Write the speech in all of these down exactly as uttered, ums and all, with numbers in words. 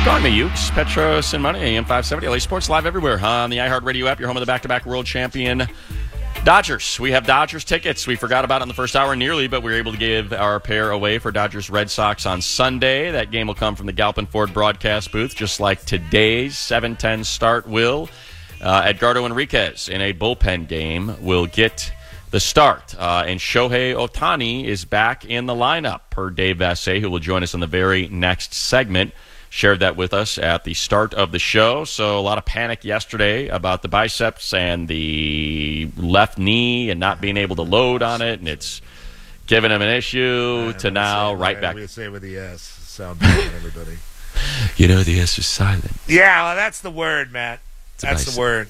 Calling me, Ukes, Petros, and Money, A M five seventy, L A Sports, live everywhere on the iHeartRadio app. Your home of the back-to-back world champion Dodgers. We have Dodgers tickets. We forgot about it in the first hour nearly, but we were able to give our pair away for Dodgers Red Sox on Sunday. That game will come from the Galpin Ford broadcast booth, just like today's seven ten start will. Uh, Edgardo Enriquez in a bullpen game will get the start. Uh, and Shohei Ohtani is back in the lineup, per Dave Vassay, who will join us in the very next segment. Shared that with us at the start of the show. So a lot of panic yesterday about the biceps and the left knee and not being able to load on it, and it's giving him an issue uh, to now right back. We say with the S. Sound better than everybody. You know the S is silent. Yeah, well, that's the word, Matt. That's the word.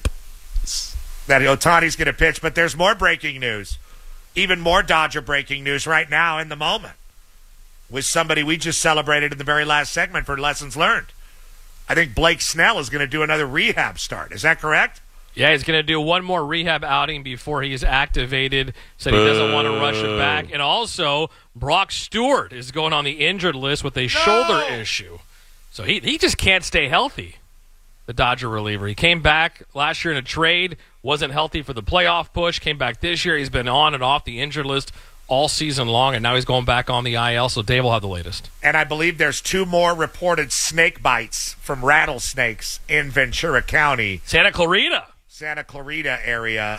That Ohtani's going to pitch, but there's more breaking news. Even more Dodger breaking news right now in the moment. With somebody we just celebrated in the very last segment for Lessons Learned. I think Blake Snell is going to do another rehab start. Is that correct? Yeah, he's going to do one more rehab outing before he's activated. Said he doesn't want to rush it back. And also, Brock Stewart is going on the injured list with a no! shoulder issue. So he, he just can't stay healthy, the Dodger reliever. He came back last year in a trade, wasn't healthy for the playoff push, came back this year. He's been on and off the injured list all season long, and now he's going back on the I L, so Dave will have the latest. And I believe there's two more reported snake bites from rattlesnakes in Ventura County. Santa Clarita. Santa Clarita area.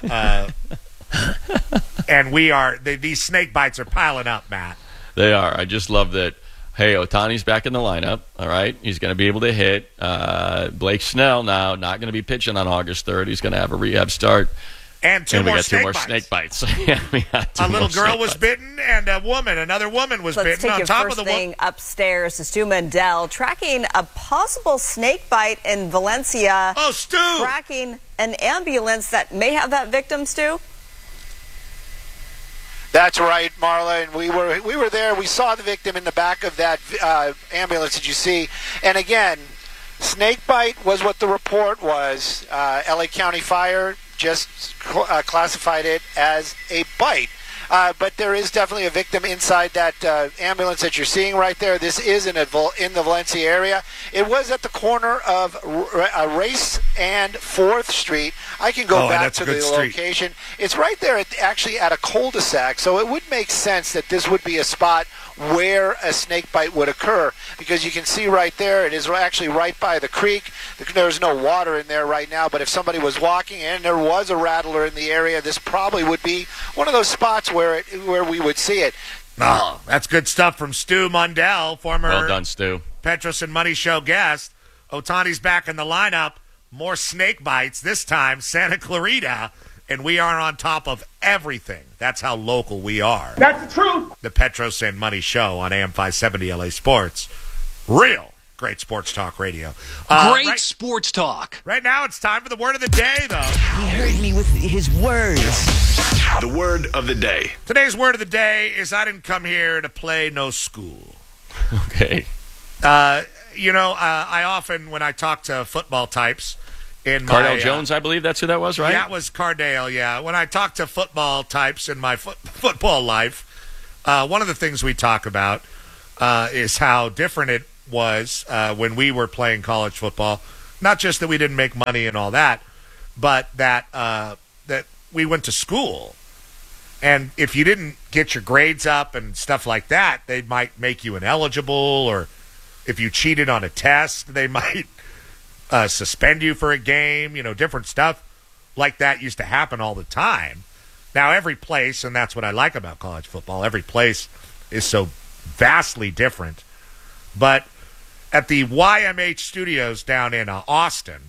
Uh, and we are, they, these snake bites are piling up, Matt. They are. I just love that, hey, Ohtani's back in the lineup, all right? He's going to be able to hit. Uh, Blake Snell now not going to be pitching on August third. He's going to have a rehab start. And two and we more got snake two more bites. snake bites. yeah, we got two a little more girl was bites. bitten, and a woman, another woman was Let's bitten take on your top first of the thing woman. upstairs to Stu Mendel, tracking a possible snake bite in Valencia. Oh, Stu! Tracking an ambulance that may have that victim, Stu? That's right, Marla, and we were we were there. We saw the victim in the back of that uh, ambulance that you see. And again, snake bite was what the report was. Uh, L A County Fire just cl- uh, classified it as a bite. Uh, but there is definitely a victim inside that uh, ambulance that you're seeing right there. This is in, a, in the Valencia area. It was at the corner of R- Race and fourth Street. I can go oh, back to the street. location. It's right there at, actually at a cul-de-sac, so it would make sense that this would be a spot where a snake bite would occur, because you can see right there, it is actually right by the creek. There's no water in there right now, but if somebody was walking and there was a rattler in the area, this probably would be one of those spots where it, where we would see it. Oh, that's good stuff from Stu Mundell, former Well done, Stu. Petros and Money Show guest. Ohtani's back in the lineup. More snake bites, this time Santa Clarita, and we are on top of everything. That's how local we are. That's the truth. The Petros and Money Show on A M five seventy L A Sports. Real great sports talk radio. Uh, great right, sports talk. Right now it's time for the word of the day, though. He heard me with his words. The word of the day. Today's word of the day is I didn't come here to play no school. Okay. Uh, you know, uh, I often, when I talk to football types in my... Cardale Jones, I believe that's who that was, right? That was Cardale, yeah. When I talk to football types in my fo- football life, uh, one of the things we talk about uh, is how different it was uh, when we were playing college football. Not just that we didn't make money and all that, but that uh, that we went to school. And if you didn't get your grades up and stuff like that, they might make you ineligible, or if you cheated on a test, they might uh, suspend you for a game. You know, different stuff like that used to happen all the time. Now, every place, and that's what I like about college football, every place is so vastly different. But at the Y M H studios down in uh, Austin,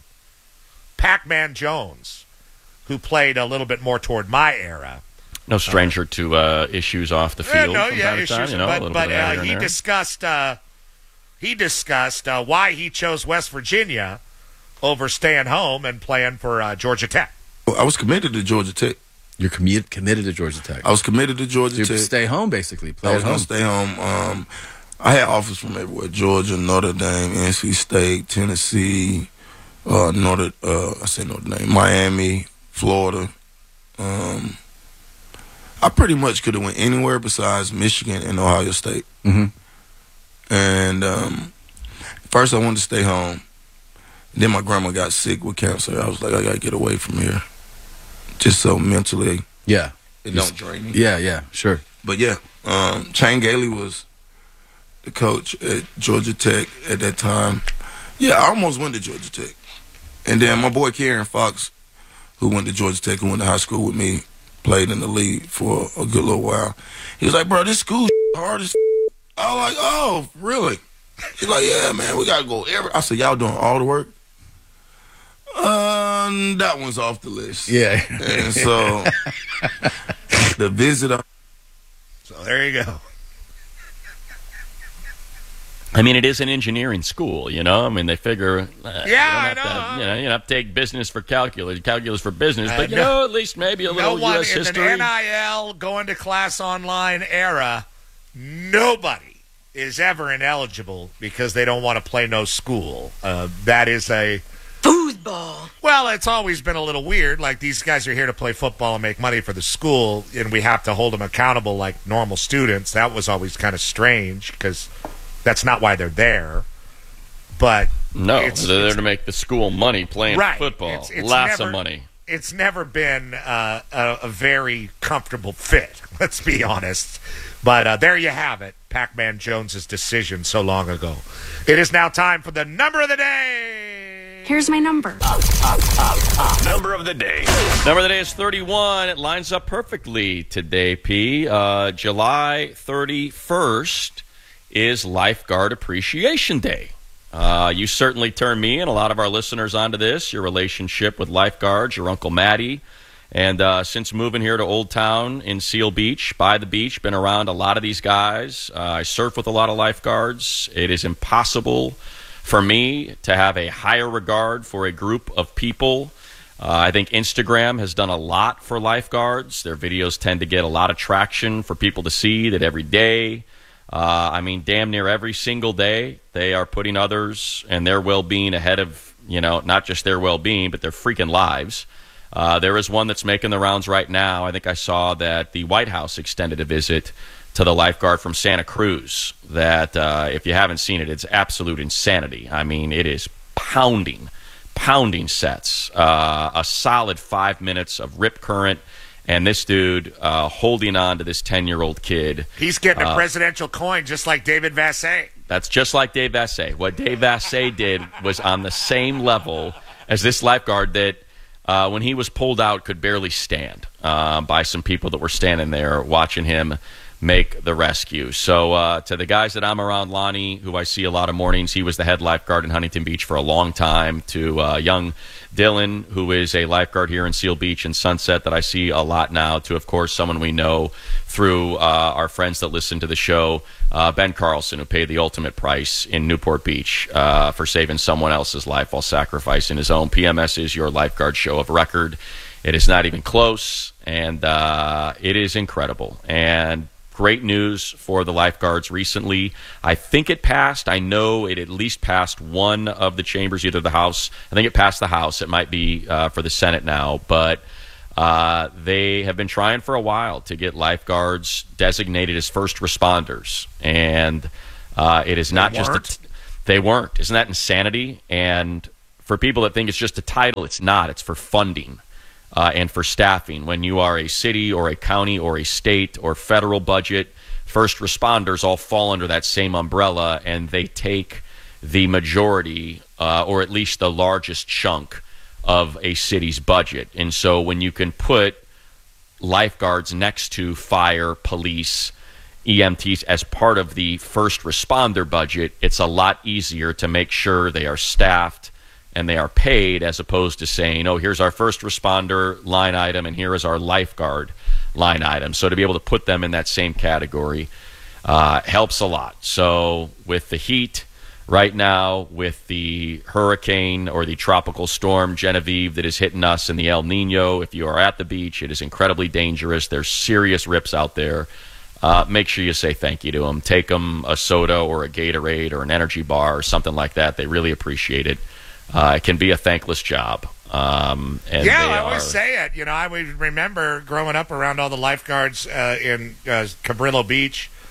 Pac-Man Jones, who played a little bit more toward my era. No stranger uh, to uh, issues off the field. Yeah, no, from yeah, time issues. to time, you know, but but uh, he there. discussed uh, he discussed uh, why he chose West Virginia over staying home and playing for uh, Georgia Tech. I was committed to Georgia Tech. You're committed committed to Georgia Tech. I was committed to Georgia so Tech. Stay home, basically. Play I was at home. gonna stay home. Um, I had offers from everywhere: Georgia, Notre Dame, N C State, Tennessee, uh, Notre. Uh, I say Notre Dame, Miami, Florida. Um, I pretty much could have went anywhere besides Michigan and Ohio State. Mm-hmm. And um, first I wanted to stay home. Then my grandma got sick with cancer. I was like, I gotta get away from here, just so mentally Yeah. it Just- don't drain me. Yeah, yeah, sure. But yeah, um, Shane Gailey was the coach at Georgia Tech at that time. Yeah, I almost went to Georgia Tech. And then my boy Kieran Fox, who went to Georgia Tech, who went to high school with me, played in the league for a good little while. He was like, bro, this school hard as I was like, oh, really? He's like, yeah, man, we got to go every. I said, y'all doing all the work? Um, that one's off the list. Yeah. And so the visit. So there you go. I mean, it is an engineering school, you know. I mean, they figure, uh, Yeah, you don't I have know. To, you know, you don't have to take business for calculus, calculus for business, Uh, but you no- know, at least maybe a No little one U S in history. an N I L going to class online era, nobody is ever ineligible because they don't want to play no school. Uh, that is a Foosball. well, it's always been a little weird. Like, these guys are here to play football and make money for the school, and we have to hold them accountable like normal students. That was always kind of strange because that's not why they're there. But No, it's- they're there it's- to make the school money playing Right. football. It's- it's Lots never- of money. It's never been uh, a, a very comfortable fit, let's be honest. But uh, there you have it, Pac-Man Jones's decision so long ago. It is now time for the number of the day. Here's my number. Number of the day. Number of the day is thirty-one. It lines up perfectly today, P. Uh, July thirty-first is Lifeguard Appreciation Day. Uh, you certainly turned me and a lot of our listeners onto this, your relationship with lifeguards, your Uncle Matty. And uh, since moving here to Old Town in Seal Beach, by the beach, been around a lot of these guys. Uh, I surf with a lot of lifeguards. It is impossible for me to have a higher regard for a group of people. Uh, I think Instagram has done a lot for lifeguards. Their videos tend to get a lot of traction for people to see that every day. Uh, I mean, damn near every single day, they are putting others and their well-being ahead of, you know, not just their well-being, but their freaking lives. Uh, there is one that's making the rounds right now. I think I saw that the White House extended a visit to the lifeguard from Santa Cruz. That, uh, if you haven't seen it, it's absolute insanity. I mean, it is pounding, pounding sets. Uh, a solid five minutes of rip current. And this dude uh, holding on to this ten-year-old kid. He's getting a uh, presidential coin just like David Vassay. That's just like Dave Vassay. What Dave Vassay did was on the same level as this lifeguard that, uh, when he was pulled out, could barely stand uh, by some people that were standing there watching him make the rescue. So uh, to the guys that I'm around, Lonnie, who I see a lot of mornings, he was the head lifeguard in Huntington Beach for a long time, to uh, young Dylan, who is a lifeguard here in Seal Beach and Sunset that I see a lot now, to, of course, someone we know through uh, our friends that listen to the show, uh, Ben Carlson, who paid the ultimate price in Newport Beach uh, for saving someone else's life while sacrificing his own. P M S is your lifeguard show of record. It is not even close, and uh, it is incredible. And great news for the lifeguards recently. I think it passed. I know it at least passed one of the chambers, either the House. I think it passed the House. It might be uh, for the Senate now. But uh, they have been trying for a while to get lifeguards designated as first responders. And uh, it is not They just... weren't? A t- they weren't. Isn't that insanity? And for people that think it's just a title, it's not. It's for funding. Uh, and for staffing. When you are a city or a county or a state or federal budget, first responders all fall under that same umbrella, and they take the majority uh, or at least the largest chunk of a city's budget. And so when you can put lifeguards next to fire, police, E M Ts as part of the first responder budget, it's a lot easier to make sure they are staffed and they are paid, as opposed to saying, oh, here's our first responder line item and here is our lifeguard line item. So to be able to put them in that same category uh, helps a lot. So with the heat right now, with the hurricane or the tropical storm Genevieve that is hitting us in the El Nino, if you are at the beach, it is incredibly dangerous. There's serious rips out there. Uh, make sure you say thank you to them. Take them a soda or a Gatorade or an energy bar or something like that. They really appreciate it. Uh, it can be a thankless job. Um, and yeah, they I always are, say it. You know, I would remember growing up around all the lifeguards uh, in uh, Cabrillo Beach,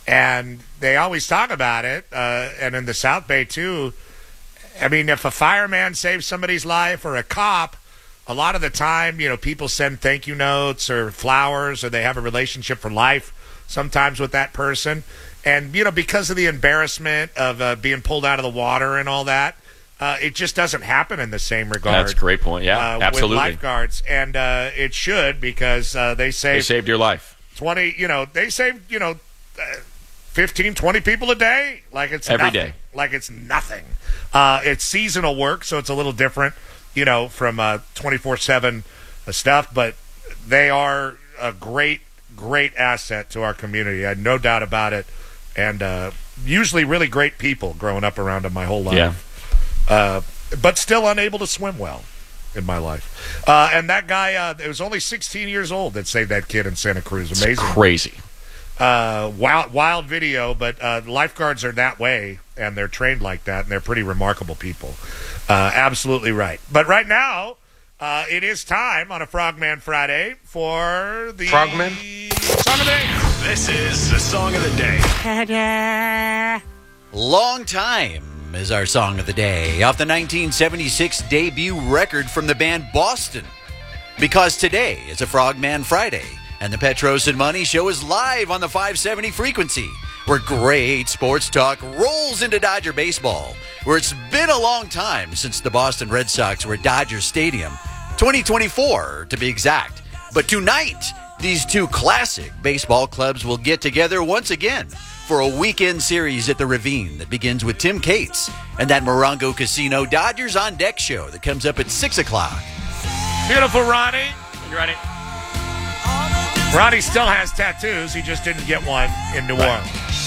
And they always talk about it, uh, and in the South Bay, too. I mean, if a fireman saves somebody's life or a cop, a lot of the time, you know, people send thank you notes or flowers, or they have a relationship for life sometimes with that person. And, you know, because of the embarrassment of uh, being pulled out of the water and all that, uh, it just doesn't happen in the same regard. That's a great point. Yeah, uh, absolutely. With lifeguards. And uh, it should, because uh, they saved... They saved your life. twenty, you know, they saved, you know, uh, fifteen, twenty people a day. Like it's Every nothing. day. Like it's nothing. Uh, it's seasonal work, so it's a little different, you know, from uh, twenty-four seven stuff. But they are a great, great asset to our community. I had no doubt about it. And uh, usually really great people growing up around them my whole life. Yeah. Uh, but still unable to swim well in my life. Uh, and that guy, uh, it was only sixteen years old that saved that kid in Santa Cruz. Amazing. It's crazy. Uh, wild, wild video, but uh, lifeguards are that way, and they're trained like that, and they're pretty remarkable people. Uh, absolutely right. But right now, uh, it is time on a Frogman Friday for the Frogman? Song of the Day. This is the Song of the Day. Long Time is our Song of the Day, off the nineteen seventy-six debut record from the band Boston. Because today is a Frogman Friday, and the Petros and Money Show is live on the five seventy frequency, where great sports talk rolls into Dodger baseball, where it's been a long time since the Boston Red Sox were at Dodger Stadium, twenty twenty-four to be exact. But tonight, these two classic baseball clubs will get together once again for a weekend series at the Ravine that begins with Tim Cates and that Morongo Casino Dodgers on Deck show that comes up at six o'clock. Beautiful Ronnie. You ready? Ronnie still has tattoos. He just didn't get one in New Orleans.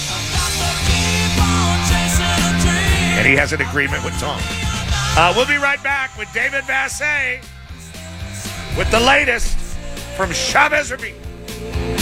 And he has an agreement with Tom. Uh, we'll be right back with David Vassay with the latest from Chavez Ravine.